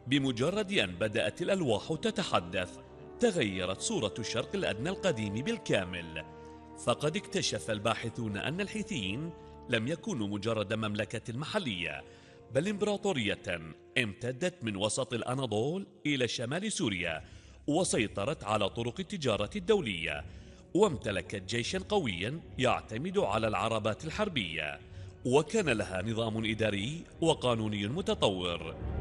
بمجرد أن بدأت الألواح تتحدث تغيرت صورة الشرق الأدنى القديم بالكامل. فقد اكتشف الباحثون أن الحيثيين لم يكونوا مجرد مملكة محلية، بل إمبراطورية امتدت من وسط الأناضول إلى شمال سوريا، وسيطرت على طرق التجارة الدولية، وامتلكت جيشا قويا يعتمد على العربات الحربية، وكان لها نظام إداري وقانوني متطور.